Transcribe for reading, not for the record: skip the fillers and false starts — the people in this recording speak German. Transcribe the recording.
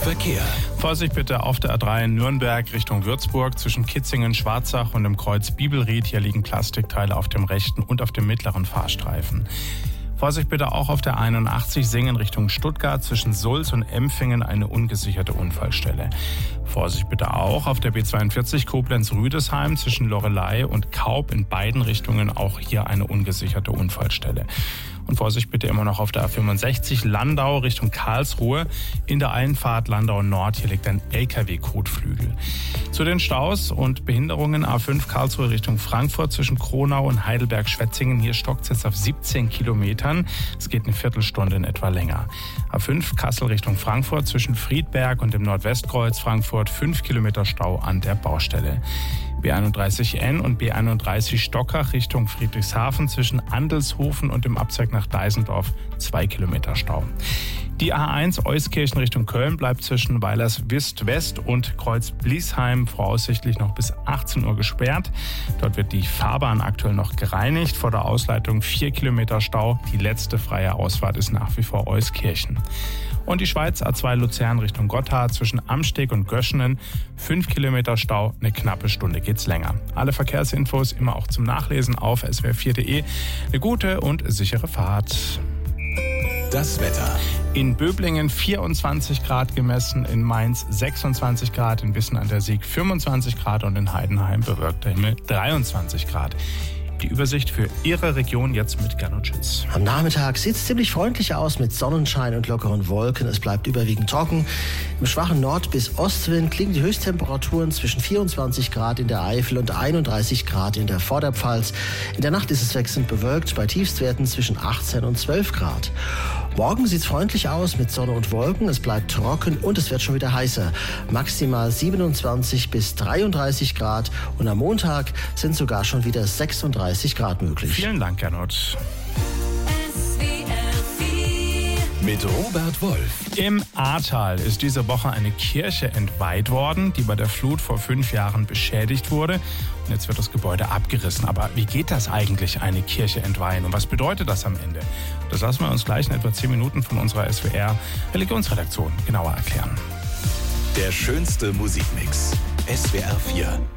Verkehr. Vorsicht bitte auf der A3 in Nürnberg Richtung Würzburg zwischen Kitzingen, Schwarzach und dem Kreuz Bibelried. Hier liegen Plastikteile auf dem rechten und auf dem mittleren Fahrstreifen. Vorsicht bitte auch auf der 81 Singen Richtung Stuttgart zwischen Sulz und Empfingen eine ungesicherte Unfallstelle. Vorsicht bitte auch auf der B42 Koblenz-Rüdesheim zwischen Loreley und Kaub in beiden Richtungen auch hier eine ungesicherte Unfallstelle. Und Vorsicht bitte immer noch auf der A65 Landau Richtung Karlsruhe. In der Einfahrt Landau Nord, hier liegt ein LKW-Kotflügel. Zu den Staus und Behinderungen A5 Karlsruhe Richtung Frankfurt zwischen Kronau und Heidelberg-Schwetzingen. Hier stockt es jetzt auf 17 Kilometern. Es geht eine Viertelstunde in etwa länger. A5 Kassel Richtung Frankfurt zwischen Friedberg und dem Nordwestkreuz Frankfurt 5 Kilometer Stau an der Baustelle. B31N und B31 Stockach Richtung Friedrichshafen zwischen Andelshofen und dem Abzweig nach Deisendorf 2 Kilometer Stau. Die A1 Euskirchen Richtung Köln bleibt zwischen Weilerswist West und Kreuz Bliesheim voraussichtlich noch bis 18 Uhr gesperrt. Dort wird die Fahrbahn aktuell noch gereinigt. Vor der Ausleitung 4 Kilometer Stau. Die letzte freie Ausfahrt ist nach wie vor Euskirchen. Und die Schweiz A2 Luzern Richtung Gotthard zwischen Amsteg und Göschenen 5 Kilometer Stau, eine knappe Stunde geht's länger. Alle Verkehrsinfos immer auch zum Nachlesen auf swr4.de. Eine gute und sichere Fahrt. Das Wetter. In Böblingen 24 Grad gemessen, in Mainz 26 Grad, in Wissen an der Sieg 25 Grad und in Heidenheim bewölkter Himmel 23 Grad. Die Übersicht für Ihre Region jetzt mit Gernot Schütz. Am Nachmittag sieht es ziemlich freundlich aus mit Sonnenschein und lockeren Wolken. Es bleibt überwiegend trocken. Im schwachen Nord- bis Ostwind liegen die Höchsttemperaturen zwischen 24 Grad in der Eifel und 31 Grad in der Vorderpfalz. In der Nacht ist es wechselnd bewölkt bei Tiefstwerten zwischen 18 und 12 Grad. Morgen sieht es freundlich aus mit Sonne und Wolken. Es bleibt trocken und es wird schon wieder heißer. Maximal 27 bis 33 Grad und am Montag sind sogar schon wieder 36 Grad möglich. Vielen Dank, Gernot. Mit Robert Wolf. Im Ahrtal ist diese Woche eine Kirche entweiht worden, die bei der Flut vor 5 Jahren beschädigt wurde. Und jetzt wird das Gebäude abgerissen. Aber wie geht das eigentlich, eine Kirche entweihen? Und was bedeutet das am Ende? Das lassen wir uns gleich in etwa 10 Minuten von unserer SWR-Religionsredaktion genauer erklären. Der schönste Musikmix. SWR 4.